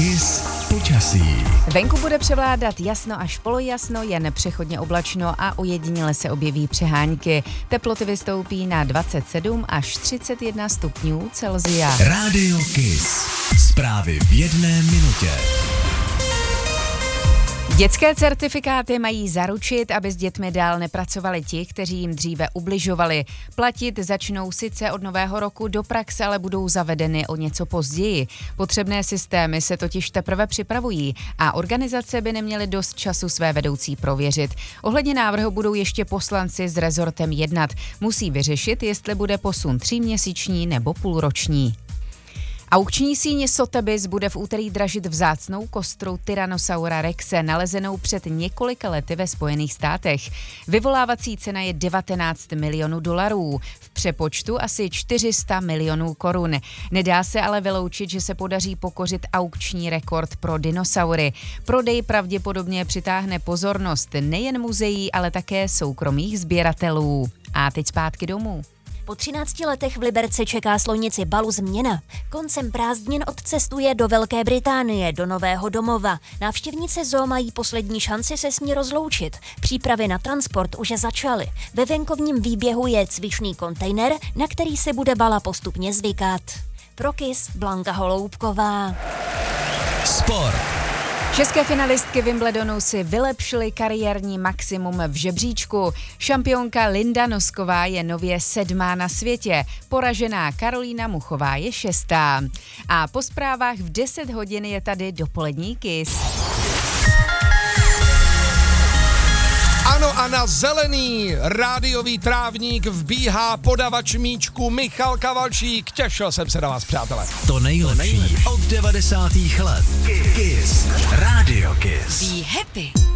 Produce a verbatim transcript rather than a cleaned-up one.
Kiss počasí. Venku bude převládat jasno až polojasno, jen přechodně oblačno a ojediněle se objeví přehánky. Teploty vystoupí na dvacet sedm až třicet jedna stupňů Celsia. Rádio Kiss. Zprávy v jedné minutě. Dětské certifikáty mají zaručit, aby s dětmi dál nepracovali ti, kteří jim dříve ubližovali. Platit začnou sice od nového roku, do praxe ale budou zavedeny o něco později. Potřebné systémy se totiž teprve připravují a organizace by neměly dost času své vedoucí prověřit. Ohledně návrhu budou ještě poslanci s rezortem jednat. Musí vyřešit, jestli bude posun tříměsíční nebo půlroční. Aukční síň Sotheby's bude v úterý dražit vzácnou kostru Tyrannosaura rexe, nalezenou před několika lety ve Spojených státech. Vyvolávací cena je devatenáct milionů dolarů, v přepočtu asi čtyři sta milionů korun. Nedá se ale vyloučit, že se podaří pokořit aukční rekord pro dinosaury. Prodej pravděpodobně přitáhne pozornost nejen muzeí, ale také soukromých sběratelů. A teď zpátky domů. Po třinácti letech v Liberci čeká slonici Balu změna. Koncem prázdnin odcestuje do Velké Británie, do nového domova. Návštěvníci zoo mají poslední šanci se s ní rozloučit. Přípravy na transport už začaly. Ve venkovním výběhu je cvičný kontejner, na který se bude Bala postupně zvykat. Pro Kiss Blanka Holoubková. Sport. České finalistky Wimbledonu si vylepšily kariérní maximum v žebříčku. Šampionka Linda Nosková je nově sedmá na světě, poražená Karolína Muchová je šestá. A po zprávách v deset hodin je tady dopolední Kiss. Ano, a na zelený rádiový trávník vbíhá podavač míčku Michal Kavalčík. Těšil jsem se na vás, přátelé. To nejlepší od devadesátých let. Kiss. Rádio Kiss. Be happy.